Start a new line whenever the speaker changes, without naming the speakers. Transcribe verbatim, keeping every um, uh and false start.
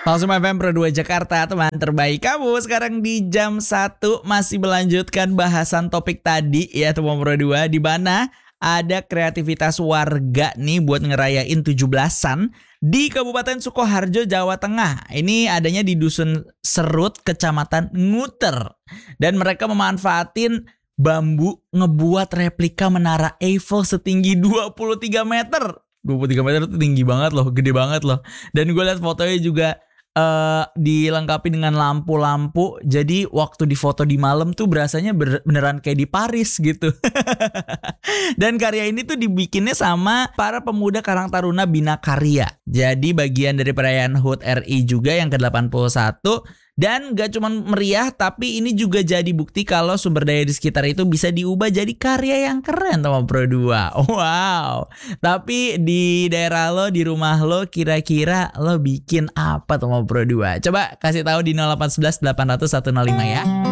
Langsung F M Pro dua Jakarta, teman terbaik kamu. Sekarang di jam satu masih melanjutkan bahasan topik tadi ya, teman Pro dua, di mana ada kreativitas warga nih buat ngerayain tujuh belasan di Kabupaten Sukoharjo, Jawa Tengah. Ini adanya di Dusun Serut, Kecamatan Nguter. Dan mereka memanfaatin bambu ngebuat replika menara Eiffel setinggi dua puluh tiga meter. dua puluh tiga meter itu tinggi banget loh, gede banget loh. Dan gue liat fotonya juga Uh, dilengkapi dengan lampu-lampu. Jadi waktu difoto di malam tuh berasanya beneran kayak di Paris gitu. Dan karya ini tuh dibikinnya sama para pemuda Karang Taruna Bina Karya. Jadi bagian dari perayaan H U T R I juga yang ke delapan puluh satu. Dan gak cuma meriah, tapi ini juga jadi bukti kalau sumber daya di sekitar itu bisa diubah jadi karya yang keren, teman Pro dua. Wow. Tapi di daerah lo, di rumah lo, kira-kira lo bikin apa, teman Pro dua? Coba kasih tahu di nol delapan satu satu delapan nol nol satu nol lima ya.